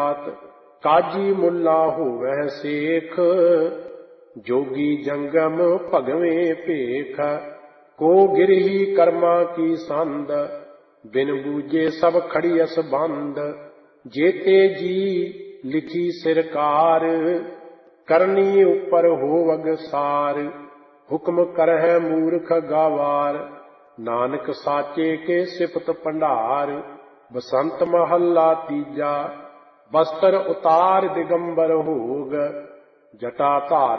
जात, काजी मुल्ला होवै सेख, जोगी जंगम भगवें भेख। को गिरही कर्मा की संद, बिन बूझे सब खड़ियस बंद। जेते जी लिखी सिरकार, करनी उपर होवग सार। हुक्म करहै मूर्ख गावार, नानक साचे के सिफत भंडार। बसंत महला तीजा, बस्तर उतार दिगंबर होग, जटा धार